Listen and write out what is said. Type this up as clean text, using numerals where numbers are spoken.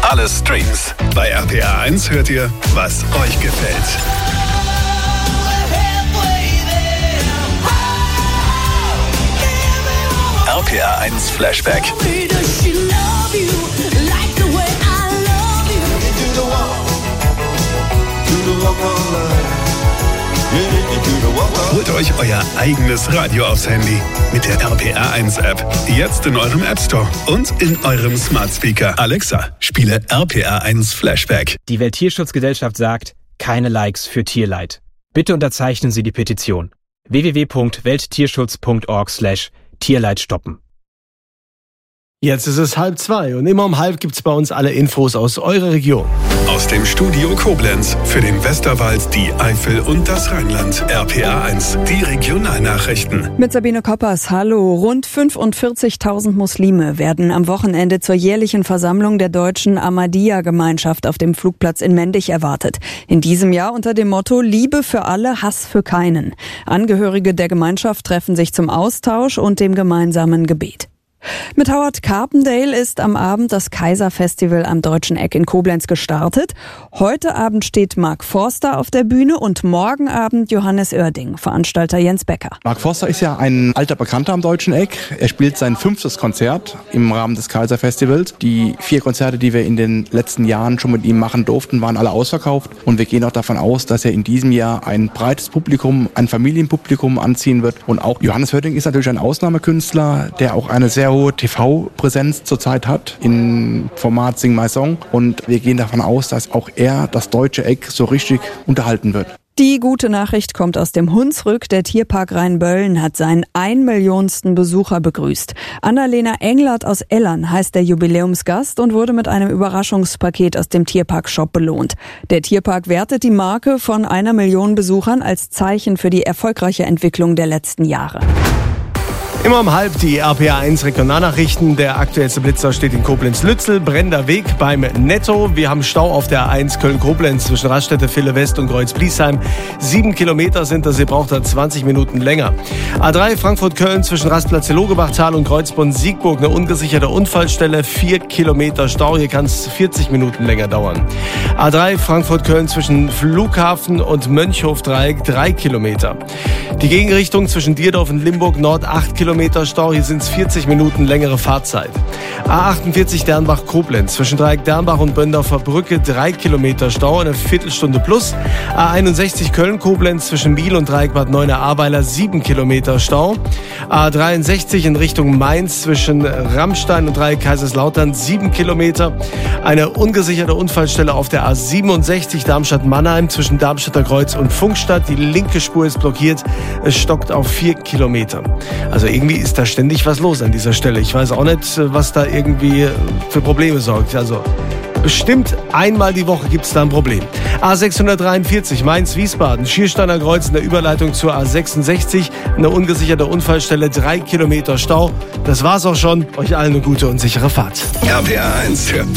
alle Streams. Bei RPA 1 hört ihr, was euch gefällt. RPA 1 Flashback. Holt euch euer eigenes Radio aufs Handy mit der RPA 1 App. Jetzt in eurem App Store und in eurem Smart Speaker. Alexa, spiele RPA 1 Flashback. Die Welttierschutzgesellschaft sagt, keine Likes für Tierleid. Bitte unterzeichnen Sie die Petition. www.welttierschutz.org/Tierleid stoppen. Jetzt ist es 1:30 und immer um 1:30 gibt's bei uns alle Infos aus eurer Region. Aus dem Studio Koblenz für den Westerwald, die Eifel und das Rheinland. RPA 1, die Regionalnachrichten. Mit Sabine Koppers, hallo. Rund 45.000 Muslime werden am Wochenende zur jährlichen Versammlung der deutschen Ahmadiyya-Gemeinschaft auf dem Flugplatz in Mendig erwartet. In diesem Jahr unter dem Motto Liebe für alle, Hass für keinen. Angehörige der Gemeinschaft treffen sich zum Austausch und dem gemeinsamen Gebet. Mit Howard Carpendale ist am Abend das Kaiser-Festival am Deutschen Eck in Koblenz gestartet. Heute Abend steht Mark Forster auf der Bühne und morgen Abend Johannes Oerding, Veranstalter Jens Becker. Mark Forster ist ja ein alter Bekannter am Deutschen Eck. Er spielt sein 5. Konzert im Rahmen des Kaiser-Festivals. Die 4 Konzerte, die wir in den letzten Jahren schon mit ihm machen durften, waren alle ausverkauft. Und wir gehen auch davon aus, dass er in diesem Jahr ein breites Publikum, ein Familienpublikum anziehen wird. Und auch Johannes Oerding ist natürlich ein Ausnahmekünstler, der auch eine sehr hohe TV-Präsenz zurzeit hat im Format Sing My Song. Und wir gehen davon aus, dass auch er das Deutsche Eck so richtig unterhalten wird. Die gute Nachricht kommt aus dem Hunsrück. Der Tierpark Rheinböllen hat seinen 1 Millionsten Besucher begrüßt. Annalena Englert aus Ellern heißt der Jubiläumsgast und wurde mit einem Überraschungspaket aus dem Tierpark-Shop belohnt. Der Tierpark wertet die Marke von 1 Million Besuchern als Zeichen für die erfolgreiche Entwicklung der letzten Jahre. Immer um 1:30 die RPA 1 Regionalnachrichten. Der aktuellste Blitzer steht in Koblenz-Lützel. Brennender Weg beim Netto. Wir haben Stau auf der A1 Köln-Koblenz zwischen Raststätte Ville West und Kreuz-Bliesheim. 7 Kilometer sind das. Ihr braucht da 20 Minuten länger. A3 Frankfurt-Köln zwischen Rastplatz Logebachtal und Kreuzbonn-Siegburg. Eine ungesicherte Unfallstelle. 4 Kilometer Stau. Hier kann es 40 Minuten länger dauern. A3 Frankfurt-Köln zwischen Flughafen und Mönchhof-Dreieck. 3 Kilometer. Die Gegenrichtung zwischen Dierdorf und Limburg Nord 8 Kilometer Stau, hier sind es 40 Minuten längere Fahrzeit. A48 Dernbach-Koblenz, zwischen Dreieck Dernbach und Böndorfer Brücke 3 Kilometer Stau, eine Viertelstunde plus. A61 Köln-Koblenz, zwischen Biel und Dreieck Bad Neuenahr-Ahrweiler 7 Kilometer Stau. A63 in Richtung Mainz, zwischen Rammstein und Dreieck Kaiserslautern 7 Kilometer. Eine ungesicherte Unfallstelle auf der A67 Darmstadt-Mannheim, zwischen Darmstädter Kreuz und Funkstadt. Die linke Spur ist blockiert, es stockt auf 4 Kilometer. Also irgendwie ist da ständig was los an dieser Stelle. Ich weiß auch nicht, was da irgendwie für Probleme sorgt. Also bestimmt einmal die Woche gibt es da ein Problem. A643 Mainz-Wiesbaden, Schiersteiner Kreuz in der Überleitung zur A66. Eine ungesicherte Unfallstelle, 3 Kilometer Stau. Das war's auch schon. Euch allen eine gute und sichere Fahrt. RPA 1 hört